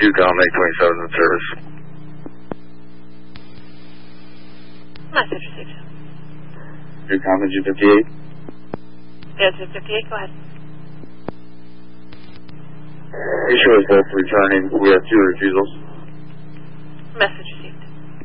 Yukon Make 27 in service. Message received. Yukon G58. Yeah, 258, go ahead. Issue is both returning. We have 2 refusals. Message